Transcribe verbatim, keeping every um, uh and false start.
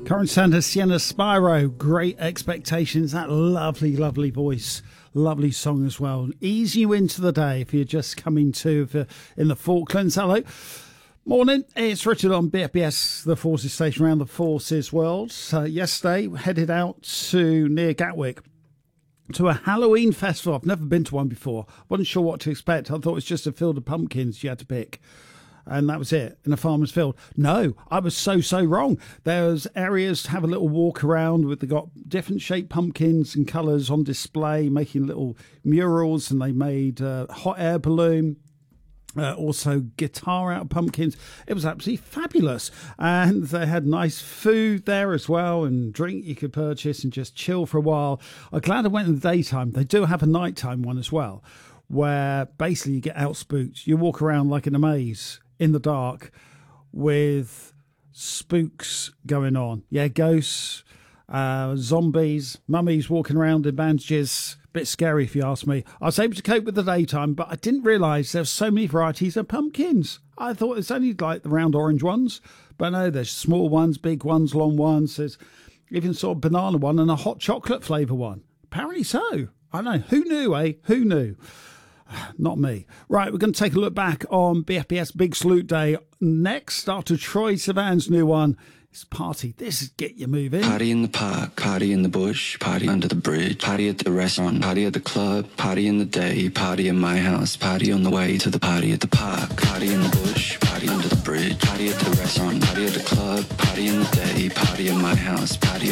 Current Sanders, Sienna Spyro, Great Expectations, that lovely, lovely voice, lovely song as well. Ease you into the day if you're just coming to uh, in the Falklands. Hello. Morning, it's Richard on B F B S, the Forces Station around the Forces world. Uh, yesterday, headed out to near Gatwick to a Halloween festival. I've never been to one before. Wasn't sure what to expect. I thought it was just a field of pumpkins you had to pick. And that was it, in a farmer's field. No, I was so, so wrong. There's areas to have a little walk around with, they got different shaped pumpkins and colours on display, making little murals, and they made a hot air balloon. Uh, also guitar out of pumpkins. It was absolutely fabulous. And they had nice food there as well, and drink you could purchase and just chill for a while. I'm glad I went in the daytime. They do have a nighttime one as well, where basically you get out spooked. You walk around like in a maze in the dark with spooks going on. Yeah, ghosts, uh, zombies, mummies walking around in bandages. Bit scary if you ask me. I was able to cope with the daytime, but I didn't realise there's so many varieties of pumpkins. I thought it's only like the round orange ones, but no, there's small ones, big ones, long ones. There's even sort of banana one and a hot chocolate flavour one. Apparently so. I don't know. Who knew, eh? Who knew? Not me. Right, we're going to take a look back on B F B S Big Salute Day next after Troye Sivan's new one. It's Party. This is Get You Moving. Party in the park, party in the bush, party under the bridge, party at the restaurant, party at the club, party in the day, party in my house, party on the way to the party at the park, party in the bush, party under the bridge, party at the restaurant, party at the club, party in the day, party in my house, party